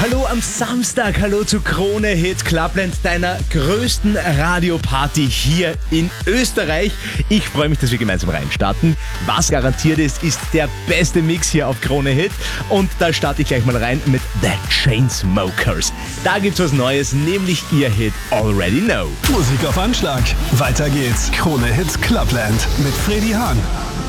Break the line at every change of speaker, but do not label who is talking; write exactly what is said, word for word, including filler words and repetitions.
Hallo am Samstag, hallo zu Krone Hit Clubland, deiner größten Radioparty hier in Österreich. Ich freue mich, dass wir gemeinsam reinstarten. Was garantiert ist, ist der beste Mix hier auf Krone Hit. Und da starte ich gleich mal rein mit The Chainsmokers. Da gibt's was Neues, nämlich ihr Hit Already Know.
Musik auf Anschlag. Weiter geht's. Krone Hit Clubland mit Freddy Hahn.